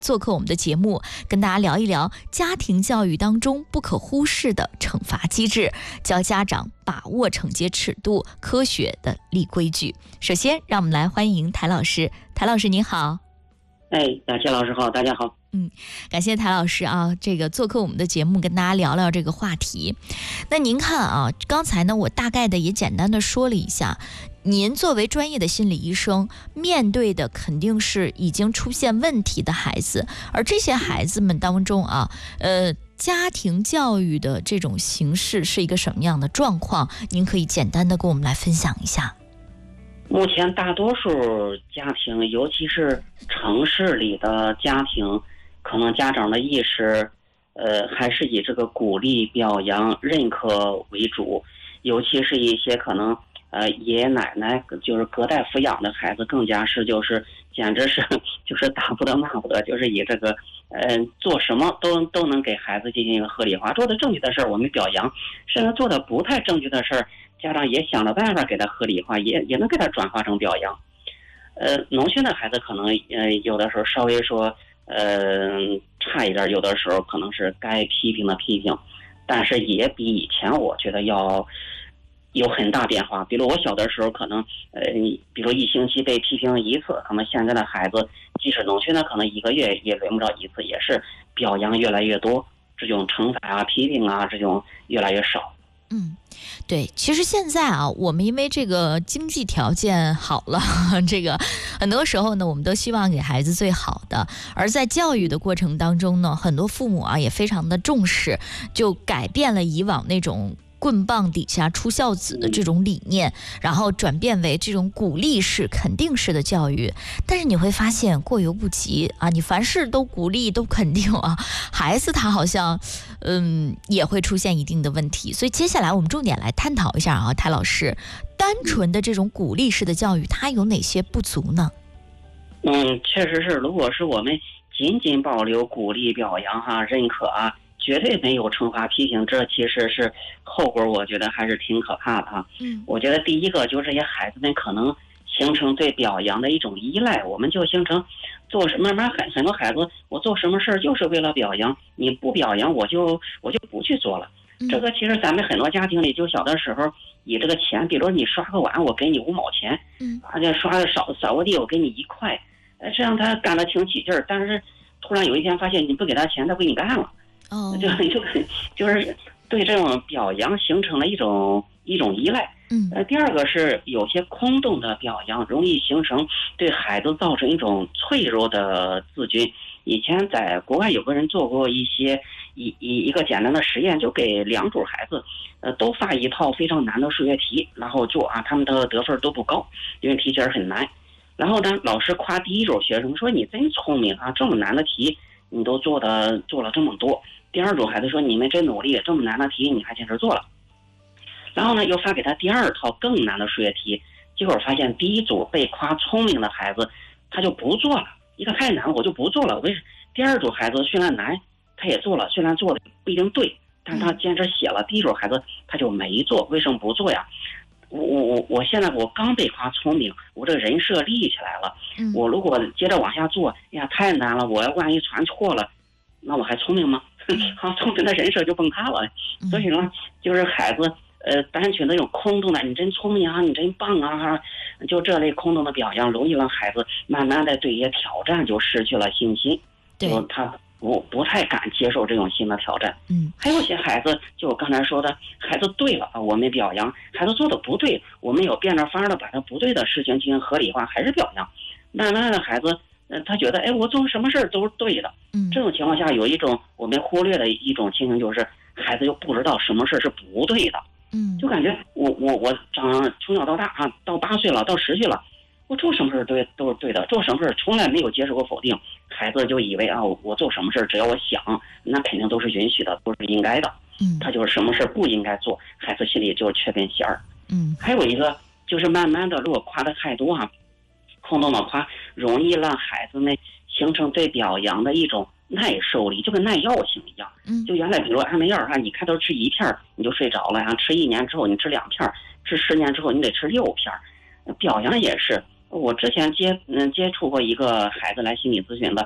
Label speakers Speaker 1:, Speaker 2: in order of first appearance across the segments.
Speaker 1: 做客我们的节目，跟大家聊一聊家庭教育当中不可忽视的惩罚机制，教家长把握惩戒尺度，科学的立规矩。首先，让我们来欢迎台老师。台老师您好。
Speaker 2: 谢老师好，大家好。
Speaker 1: 感谢台老师啊，这个做客我们的节目，跟大家聊聊这个话题。那您看啊，刚才呢，我大概的也简单的说了一下，您作为专业的心理医生，面对的肯定是已经出现问题的孩子，而这些孩子们当中啊，家庭教育的这种形式是一个什么样的状况？您可以简单的跟我们来分享一下。
Speaker 2: 目前大多数家庭，尤其是城市里的家庭，可能家长的意识，还是以这个鼓励、表扬、认可为主，尤其是一些可能，爷爷奶奶就是隔代抚养的孩子，更加是简直是就是打不得骂不得，就是以这个，做什么都能给孩子进行一个合理化，做的正确的事儿我们表扬，甚至做的不太正确的事儿，家长也想了办法给他合理化，也能给他转化成表扬。农村的孩子可能有的时候稍微说差一点，有的时候可能是该批评的批评，但是也比以前我觉得要有很大变化。比如我小的时候可能比如一星期被批评一次，可能现在的孩子即使农村的可能1个月也轮不着一次，也是表扬越来越多，这种惩罚啊批评啊这种越来越少。
Speaker 1: 对，其实现在啊，我们因为这个经济条件好了，这个很多时候呢，我们都希望给孩子最好的，而在教育的过程当中呢，很多父母啊也非常的重视，就改变了以往那种棍棒底下出孝子的这种理念，然后转变为这种鼓励式、肯定式的教育。但是你会发现过犹不及啊，你凡事都鼓励、都肯定啊，孩子他好像也会出现一定的问题。所以接下来我们重点来探讨一下啊，台老师，单纯的这种鼓励式的教育，它有哪些不足呢？
Speaker 2: 确实是，如果是我们仅仅保留鼓励、表扬认可啊，绝对没有惩罚批评，这其实是后果，我觉得还是挺可怕的啊。我觉得第一个就是这些孩子们可能形成对表扬的一种依赖，我们就形成做什么，慢慢很多孩子，我做什么事儿就是为了表扬，你不表扬我就不去做了。这个其实咱们很多家庭里，就小的时候以这个钱，比如你刷个碗我给你5毛钱，就刷个扫个地我给你1块，这样他干得挺起劲儿，但是突然有一天发现你不给他钱，他不给你干了。就是对这种表扬形成了一种依赖。第二个是有些空洞的表扬，容易形成对孩子造成一种脆弱的自尊。以前在国外有个人做过一个简单的实验，就给2组孩子，都发一套非常难的数学题，然后做啊，他们的得分都不高，因为题确实很难。然后呢，老师夸第一组学生说：“你真聪明啊，这么难的题你都做了这么多。”第二组孩子说：“你们真努力，这么难的题你还坚持做了。”然后呢，又发给他第2套更难的数学题，结果发现第一组被夸聪明的孩子他就不做了，一个太难我就不做了。第2组孩子虽然难他也做了，虽然做的不一定对，但他坚持写了。第一组孩子他就没做，为什么不做呀？我现在我刚被夸聪明，我这个人设立起来了，我如果接着往下做，呀太难了，我要万一传错了，那我还聪明吗？聪明的人设就崩塌了。所以呢，就是孩子单纯的那种空洞的你真聪明啊，你真棒啊，就这类空洞的表扬，容易让孩子慢慢的对一些挑战就失去了信心，就他不太敢接受这种新的挑战。还有些孩子就我刚才说的，孩子对了我们表扬，孩子做的不对，我们有变着法的把他不对的事情进行合理化，还是表扬。慢慢的孩子他觉得我做什么事儿都是对的。这种情况下有一种我们忽略的一种情形，就是孩子又不知道什么事是不对的。就感觉我从小到大啊，到8岁了，到10岁了，我做什么事都是对的，做什么事从来没有接受过否定，孩子就以为啊，我做什么事只要我想，那肯定都是允许的，都是应该的。他就是什么事不应该做，孩子心里就缺根弦儿。还有一个就是慢慢的，如果夸的太多空洞的夸，容易让孩子们形成对表扬的一种耐受力，就跟耐药性一样。就原来比如安眠药你开头吃1片你就睡着了，吃1年之后你吃2片，吃10年之后你得吃6片。表扬也是，我之前接触过一个孩子来心理咨询的，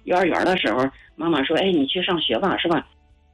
Speaker 2: 幼儿园的时候，妈妈说，哎，你去上学吧，是吧？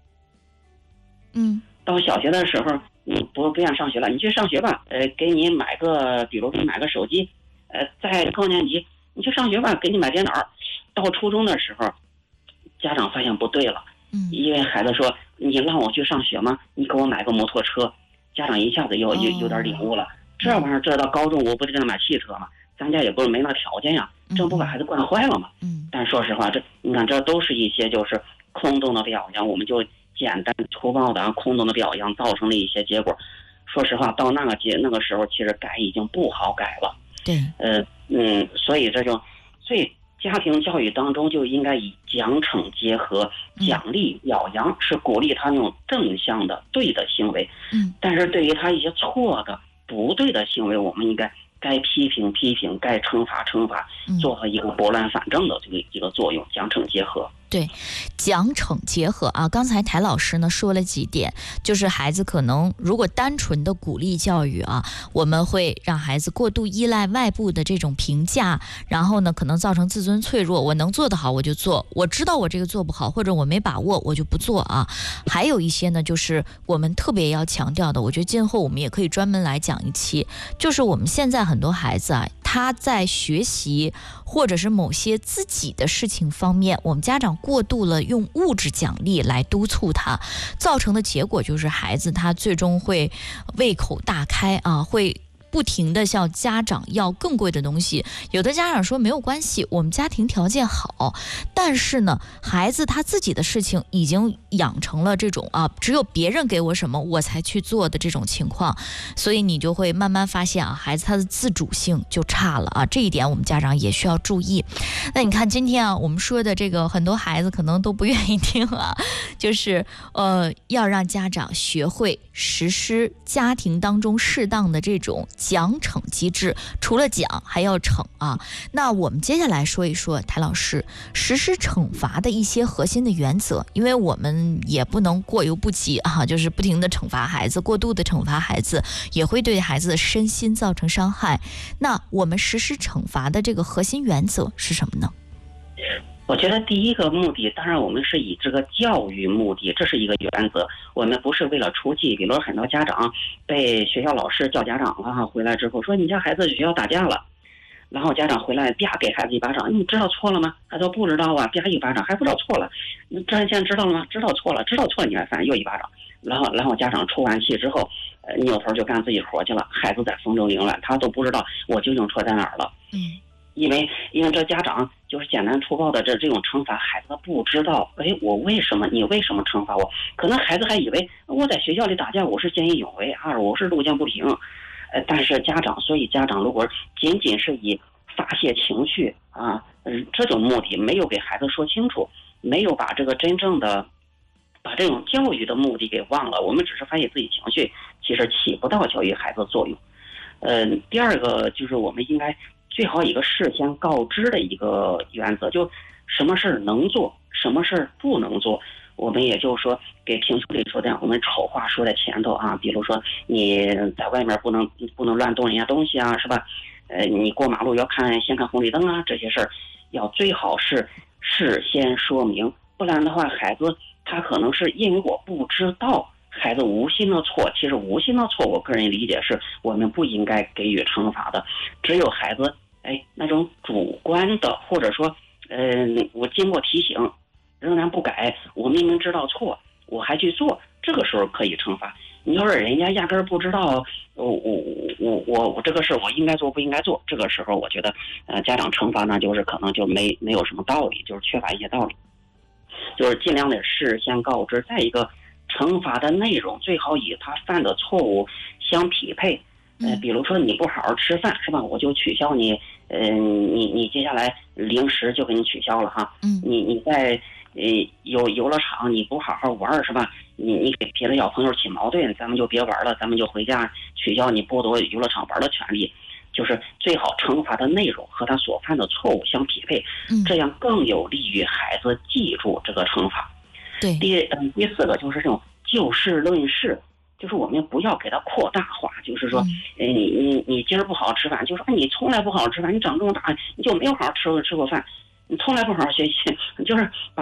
Speaker 2: 到小学的时候，你不想上学了，你去上学吧。给你买个，比如给你买个手机。在高年级，你去上学吧，给你买电脑。到初中的时候，家长发现不对了，因为孩子说，你让我去上学吗？你给我买个摩托车。家长一下子有点领悟了，这玩意儿这到高中我不得给他买汽车吗？咱家也不是没那条件呀，这不把孩子惯坏了吗？但说实话，你看这都是一些就是空洞的表扬，我们就简单粗暴的空洞的表扬造成了一些结果。说实话，到那个时候，其实改已经不好改了。
Speaker 1: 对，
Speaker 2: 所以家庭教育当中就应该以奖惩结合，奖励表扬是鼓励他那种正向的对的行为。但是对于他一些错的不对的行为，我们应该批评，该惩罚，做好一个拨乱反正的这个作用，奖惩结合。
Speaker 1: 对，奖惩结合啊！刚才台老师呢说了几点，就是孩子可能如果单纯的鼓励教育啊，我们会让孩子过度依赖外部的这种评价，然后呢可能造成自尊脆弱。我能做得好我就做，我知道我这个做不好或者我没把握我就不做啊。还有一些呢，就是我们特别要强调的，我觉得今后我们也可以专门来讲一期，就是我们现在很多孩子啊，他在学习或者是某些自己的事情方面，我们家长过度了用物质奖励来督促他，造成的结果就是孩子他最终会胃口大开啊，会不停的向家长要更贵的东西。有的家长说没有关系，我们家庭条件好，但是呢孩子他自己的事情已经养成了这种只有别人给我什么我才去做的这种情况，所以你就会慢慢发现孩子他的自主性就差了这一点我们家长也需要注意。那你看今天我们说的这个很多孩子可能都不愿意听就是要让家长学会实施家庭当中适当的这种奖惩机制，除了奖还要惩那我们接下来说一说台老师实施惩罚的一些核心的原则，因为我们也不能过犹不及就是不停的惩罚孩子，过度的惩罚孩子也会对孩子的身心造成伤害。那我们实施惩罚的这个核心原则是什么呢？
Speaker 2: 我觉得第一个目的，当然我们是以这个教育目的，这是一个原则。我们不是为了出气，比如很多家长被学校老师叫家长了回来之后说你家孩子学校打架了，然后家长回来啪给孩子一巴掌，你知道错了吗？他说不知道啪一巴掌还不知道错了，你这现在知道了吗？知道错了你还反又一巴掌，然后家长出完气之后扭头就干自己活去了，孩子在风中凌乱，他都不知道我究竟错在哪儿了。因为这家长就是简单粗暴的这种惩罚，孩子不知道，你为什么惩罚我？可能孩子还以为我在学校里打架，我是见义勇为我是路见不平。但是所以家长如果仅仅是以发泄情绪这种目的，没有给孩子说清楚，没有把这个真正的把这种教育的目的给忘了，我们只是发泄自己情绪，其实起不到教育孩子的作用。第二个就是我们应该最好一个事先告知的一个原则，就什么事能做，什么事不能做。我们也就是说给评书里说的，我们丑话说在前头比如说你在外面不能乱动人家东西是吧？你过马路要先看红绿灯这些事儿要最好是事先说明，不然的话孩子他可能是因为我不知道，孩子无心的错，其实无心的错我个人理解是我们不应该给予惩罚的。只有孩子那种主观的，或者说我经过提醒仍然不改，我明明知道错我还去做，这个时候可以惩罚。你要是人家压根不知道我这个事我应该做不应该做，这个时候我觉得家长惩罚呢就是可能就没有什么道理，就是缺乏一些道理。就是尽量的事先告知，再一个惩罚的内容最好以他犯的错误相匹配。比如说你不好好吃饭是吧，我就取消你你接下来零食就给你取消了你在游乐场你不好好玩是吧，你给别的小朋友起矛盾，咱们就别玩了，咱们就回家，取消你剥夺游乐场玩的权利。就是最好惩罚的内容和他所犯的错误相匹配，这样更有利于孩子记住这个惩罚。
Speaker 1: 对，
Speaker 2: 第四个就是这种就事论事，就是我们不要给他扩大化，就是说你今儿不好好吃饭，就说你从来不好好吃饭，你长这么大你就没有好好吃过饭， 从来不好好学习，就是把